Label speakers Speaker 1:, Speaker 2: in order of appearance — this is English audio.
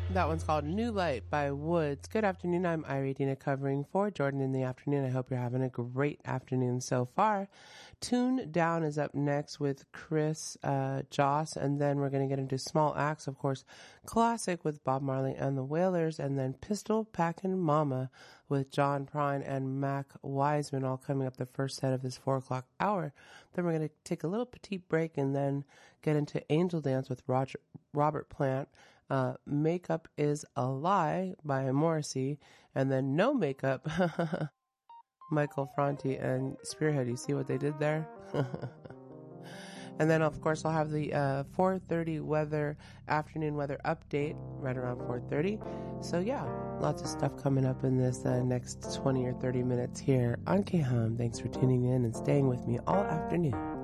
Speaker 1: That one's called New Light by Woods. Good afternoon. I'm Iridina covering for Jordan in the afternoon. I hope you're having a great afternoon so far. Tune Down is up next with Chris Joss, and then we're going to get into Small Axe, of course, classic with Bob Marley and the Wailers, and then Pistol Packin' Mama with John Prine and Mac Wiseman, all coming up the first set of this 4 o'clock hour. Then we're going to take a little petite break and then get into Angel Dance with Robert Plant. Makeup is a Lie by Morrissey, and then No Makeup, Michael Franti and Spearhead. You see what they did there? And then, of course, I'll have the 4:30 afternoon weather update right around 4:30. So, yeah, lots of stuff coming up in this next 20 or 30 minutes here on K-Hum. Thanks for tuning in and staying with me all afternoon.